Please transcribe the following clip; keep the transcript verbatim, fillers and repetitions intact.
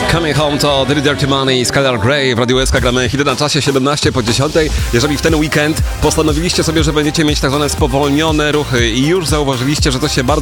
Coming Home to The Dirty Money, Skylar Grey w Radiu S K. Gramy hity na czasie siedemnaście po dziesiątej. Jeżeli w ten weekend postanowiliście sobie, że będziecie mieć tak zwane spowolnione ruchy i już zauważyliście, że to się bardzo